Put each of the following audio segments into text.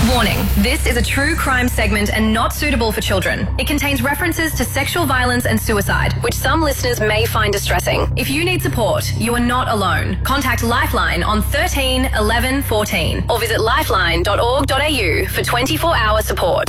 Warning, this is a true crime segment and not suitable for children. It contains references to sexual violence and suicide, which some listeners may find distressing. If you need support, you are not alone. Contact Lifeline on 13 11 14 or visit lifeline.org.au for 24-hour support.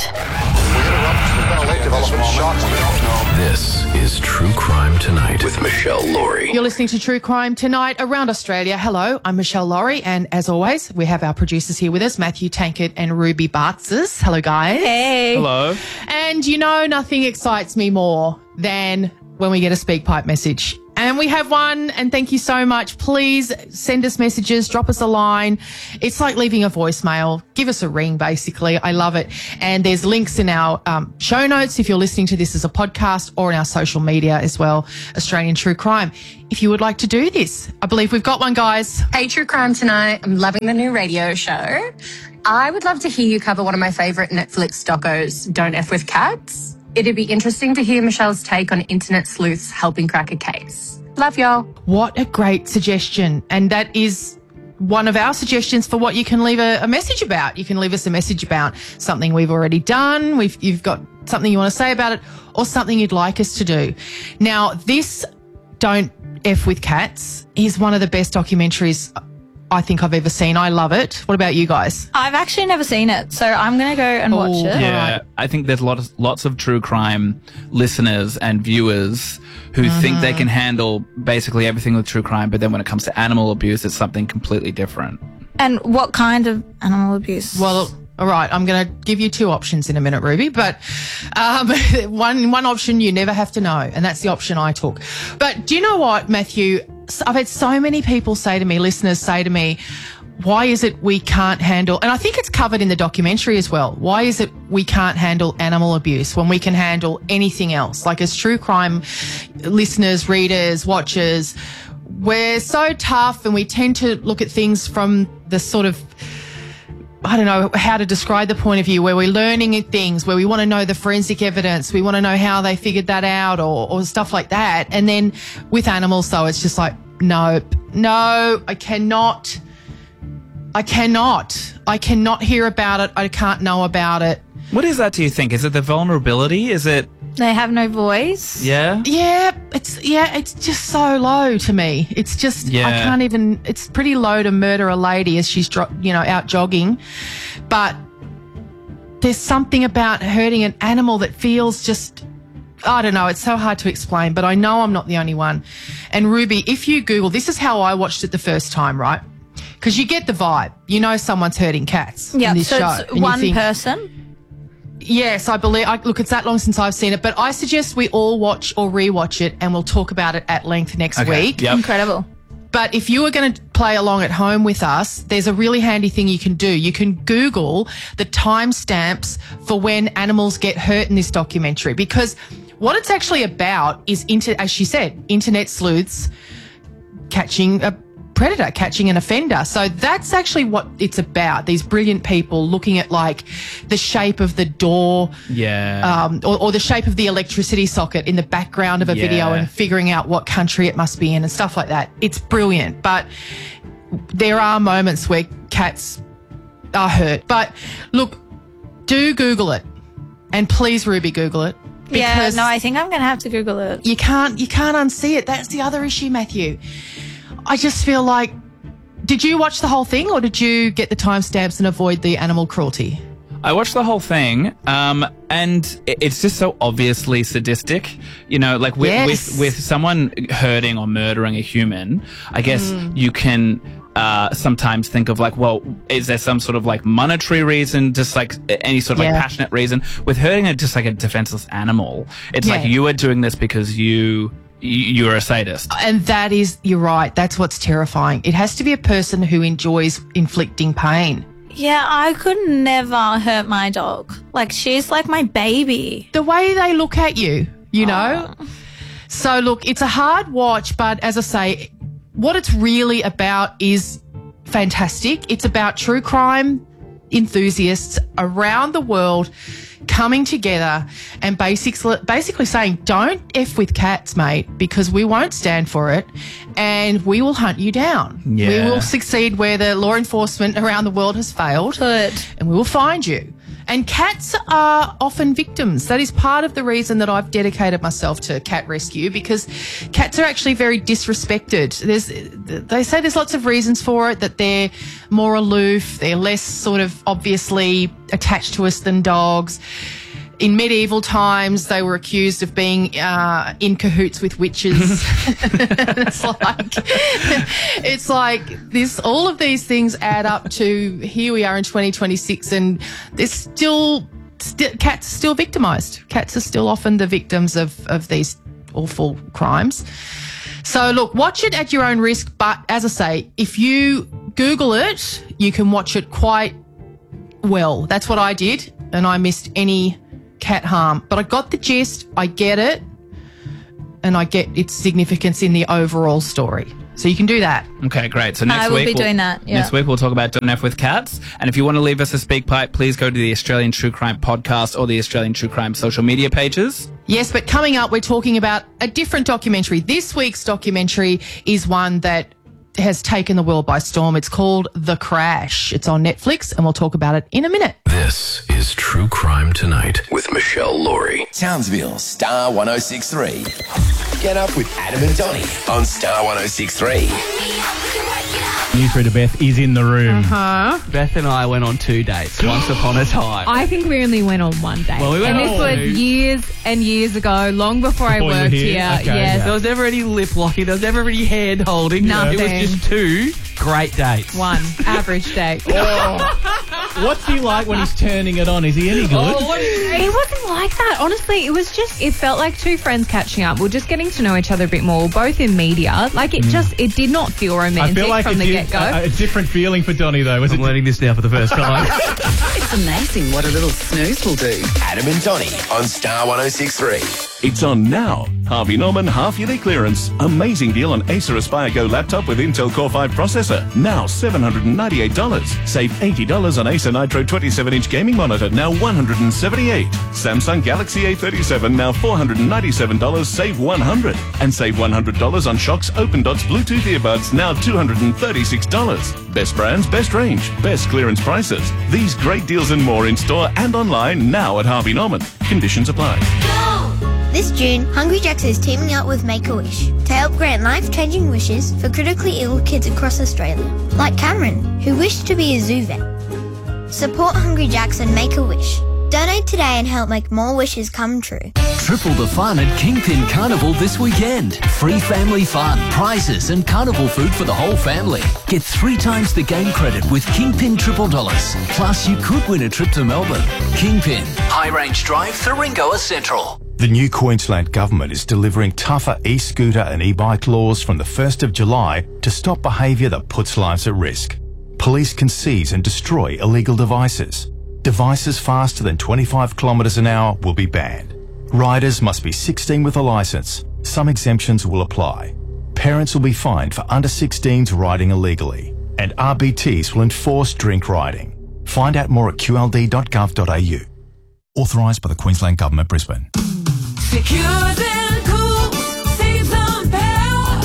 This is True Crime Tonight with Michelle Laurie. You're listening to True Crime Tonight around Australia. Hello, I'm Michelle Laurie, and as always, we have our producers here with us, Matthew Tankard and Ruby Bartzes. Hello, guys. Hey. Hello. And you know, nothing excites me more than when we get a SpeakPipe message. And we have one, and thank you so much. Please send us messages, drop us a line. It's like leaving a voicemail. Give us a ring, basically. I love it. And there's links in our show notes if you're listening to this as a podcast, or in our social media as well, Australian True Crime. If you would like to do this, I believe we've got one, guys. Hey, True Crime Tonight. I'm loving the new radio show. I would love to hear you cover one of my favourite Netflix docos, Don't F With Cats. It'd be interesting to hear Michelle's take on internet sleuths helping crack a case. Love y'all. What a great suggestion. And that is one of our suggestions for what you can leave a message about. You can leave us a message about something we've already done. You've got something you want to say about it, or something you'd like us to do. Now, this Don't F With Cats is one of the best documentaries I think I've ever seen. I love it. What about you guys? I've actually never seen it, so I'm going to go and watch it. Yeah, I think there's lots of true crime listeners and viewers who think they can handle basically everything with true crime, but then when it comes to animal abuse, it's something completely different. And what kind of animal abuse? Well, all right, I'm going to give you two options in a minute, Ruby, but one option you never have to know, and that's the option I took. But do you know what, Matthew? I've had so many people say to me, listeners say to me, why is it we can't handle, and I think it's covered in the documentary as well, why is it we can't handle animal abuse when we can handle anything else? Like, as true crime listeners, readers, watchers, we're so tough, and we tend to look at things from the sort of, I don't know how to describe the point of view, where we're learning things, where we want to know the forensic evidence, we want to know how they figured that out, or stuff like that. And then with animals, though, it's just like, no, I cannot hear about it. I can't know about it. What is that, do you think? Is it the vulnerability? Is it... They have no voice? Yeah? Yeah, it's just so low to me. It's just, I can't even, it's pretty low to murder a lady as she's, out jogging. But there's something about hurting an animal that feels just, I don't know, it's so hard to explain, but I know I'm not the only one. And Ruby, if you Google, this is how I watched it the first time, right? Because you get the vibe. You know someone's hurting cats in this show. So it's one person? Yes, I believe. Look, it's that long since I've seen it, but I suggest we all watch or rewatch it, and we'll talk about it at length next week. Yep. Incredible. But if you are going to play along at home with us, there's a really handy thing you can do. You can Google the timestamps for when animals get hurt in this documentary, because what it's actually about is, as she said, internet sleuths catching a predator, catching an offender. So that's actually what it's about. These brilliant people looking at, like, the shape of the door, or the shape of the electricity socket in the background of a video, and figuring out what country it must be in and stuff like that. It's brilliant. But there are moments where cats are hurt. But look, do Google it, and please, Ruby, Google it. Because I think I'm going to have to Google it. You can't unsee it. That's the other issue, Matthew. I just feel like, did you watch the whole thing, or did you get the timestamps and avoid the animal cruelty? I watched the whole thing, and it's just so obviously sadistic. You know, like with someone hurting or murdering a human, I guess you can sometimes think of, like, well, is there some sort of, like, monetary reason, just like any sort of like passionate reason? With hurting just like a defenseless animal, it's like you are doing this because you're a sadist. And that is, you're right, that's what's terrifying. It has to be a person who enjoys inflicting pain. Yeah, I could never hurt my dog. Like, she's like my baby. The way they look at you, you know? So, look, it's a hard watch, but as I say, what it's really about is fantastic. It's about true crime enthusiasts around the world coming together and basically saying, don't F with cats, mate, because we won't stand for it and we will hunt you down. Yeah. We will succeed where the law enforcement around the world has failed. Good. And we will find you. And cats are often victims. That is part of the reason that I've dedicated myself to cat rescue, because cats are actually very disrespected. They say there's lots of reasons for it, that they're more aloof, they're less sort of obviously attached to us than dogs. In medieval times, they were accused of being in cahoots with witches. it's like this. All of these things add up to here we are in 2026, and there's cats are still victimised. Cats are still often the victims of these awful crimes. So look, watch it at your own risk. But as I say, if you Google it, you can watch it quite well. That's what I did, and I missed any cat harm, but I got the gist, I get it, and I get its significance in the overall story. So you can do that. Okay, great. So next I will week be doing that. Yeah. Next week we'll talk about Don't F with Cats. And if you want to leave us a speak pipe, please go to the Australian True Crime podcast or the Australian True Crime social media pages. Yes, but coming up, we're talking about a different documentary. This week's documentary is one that has taken the world by storm. It's called The Crash. It's on Netflix, and we'll talk about it in a minute. This is True Crime Tonight with Michelle Laurie. Townsville, Star 106.3. Get up with Adam and Donnie on Star 106.3. Newsreader Beth is in the room. Beth and I went on 2 dates once upon a time. I think we only went on one date. Well, we went and this on was two. years and years ago, long before I Before you were worked here? here. Okay, Yes. There was never any lip locking. There was never any hand holding. Nothing. It was just 2 great dates. One average date. What's he like when he's turning it on? Is he any good? It wasn't like that. Honestly, it felt like two friends catching up. We're just getting to know each other a bit more. We're both in media. Like, it did not feel I romantic feel like from the get-go. a different feeling for Donnie, though. Was I'm it? learning this now for the first time. It's amazing what a little snooze will do. Adam and Donnie on Star 106.3. It's on now. Harvey Norman half-yearly clearance. Amazing deal on Acer Aspire Go laptop with Intel Core 5 processor. Now $798. Save $80 on Acer Nitro 27-inch gaming monitor. Now $178. Samsung Galaxy A37. Now $497. Save $100. And save $100 on Shock's Open Dots Bluetooth earbuds. Now $236. Best brands, best range, best clearance prices. These great deals and more in store and online now at Harvey Norman. Conditions apply. This June, Hungry Jack's is teaming up with Make-A-Wish to help grant life-changing wishes for critically ill kids across Australia, like Cameron, who wished to be a zoo vet. Support Hungry Jack's and Make-A-Wish. Donate today and help make more wishes come true. Triple the fun at Kingpin Carnival this weekend. Free family fun, prizes and carnival food for the whole family. Get 3 times the game credit with Kingpin $triple. Plus, you could win a trip to Melbourne. Kingpin, High Range Drive, Thuringoa Central. The new Queensland Government is delivering tougher e-scooter and e-bike laws from the 1st of July to stop behaviour that puts lives at risk. Police can seize and destroy illegal devices. Devices faster than 25 kilometres an hour will be banned. Riders must be 16 with a licence. Some exemptions will apply. Parents will be fined for under 16s riding illegally. And RBTs will enforce drink riding. Find out more at qld.gov.au. Authorised by the Queensland Government, Brisbane. Secures and cools, saves on power.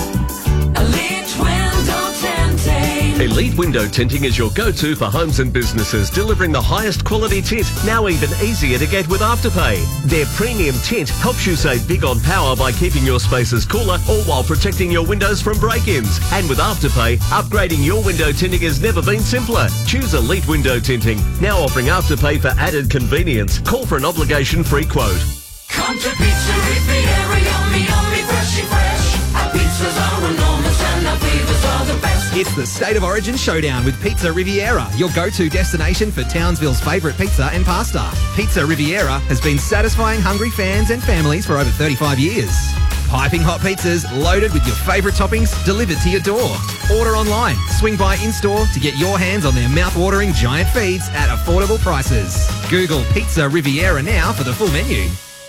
Elite Window Tinting. Elite Window Tinting is your go-to for homes and businesses, delivering the highest quality tint, now even easier to get with Afterpay. Their premium tint helps you save big on power by keeping your spaces cooler, all while protecting your windows from break-ins. And with Afterpay, upgrading your window tinting has never been simpler. Choose Elite Window Tinting, now offering Afterpay for added convenience. Call for an obligation-free quote. Come to Pizza Riviera, yummy, yummy, freshy fresh. Our pizzas are enormous and our flavors are the best. It's the State of Origin Showdown with Pizza Riviera, your go-to destination for Townsville's favourite pizza and pasta. Pizza Riviera has been satisfying hungry fans and families for over 35 years. Piping hot pizzas loaded with your favourite toppings delivered to your door. Order online, swing by in-store to get your hands on their mouth-watering giant feeds at affordable prices. Google Pizza Riviera now for the full menu.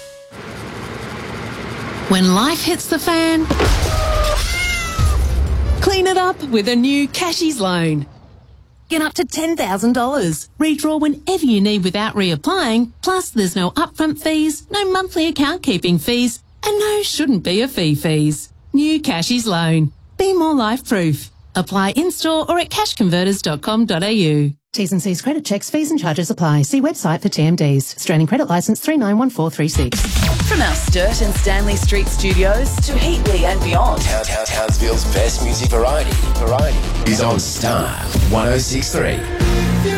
When life hits the fan, clean it up with a new Cashies loan. Get up to $10,000. Redraw whenever you need without reapplying. Plus, there's no upfront fees, no monthly account keeping fees, and no shouldn't be a fees. New Cashies Loan. Be more life proof. Apply in-store or at cashconverters.com.au. T's and C's credit checks, fees and charges apply. See website for TMDs. Australian Credit Licence 391436. From our Sturt and Stanley Street studios to Heatley and beyond. Townsville's best music variety is on Star 106.3.